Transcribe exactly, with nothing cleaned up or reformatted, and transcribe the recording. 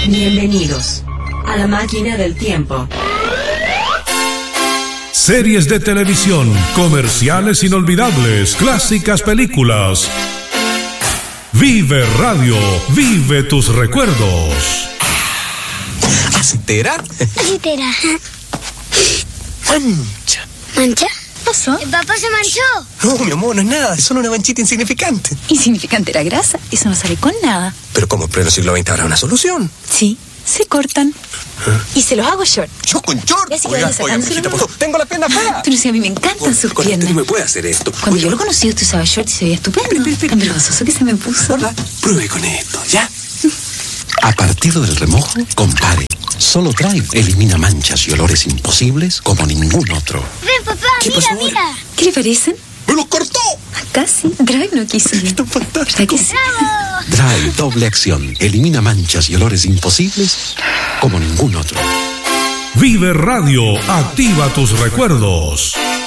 Bienvenidos a la máquina del tiempo. Series de televisión, comerciales inolvidables, clásicas películas. Vive Radio, vive tus recuerdos. ¿Acitera? Acitera. Mancha. ¿Mancha? ¿Pasó? ¿El papá se manchó? No, mi amor, no es nada, es solo una manchita insignificante. Insignificante la grasa, eso no sale con nada. Pero como en pleno siglo veinte habrá una solución. Sí, se cortan. ¿Ah? Y se los hago short. ¿Yo con short? Ya si Oiga, quieres oiga, sacárselo, mijita, no. por favor, tengo la pierna fea. Pero si a mí me encantan sus Con piernas. usted no me puede hacer esto. Cuando Oiga, yo lo conocí, usted usaba short y se veía estupendo. Espera, espera, Tan vergonzoso que se me puso. ¿verdad? Pruebe con esto, ¿ya? A partir del remojo, compare. Solo Drive elimina manchas y olores imposibles como ningún otro. Ven, papá, ¿Qué mira, pasó ahora? mira. ¿Qué le parecen? ¡Me lo cortó! Acá sí. Drive no quiso. Está fantástico. ¿Verdad que sí? ¡Bravo! Drive doble acción. Elimina manchas y olores imposibles como ningún otro. Vive Radio, activa tus recuerdos.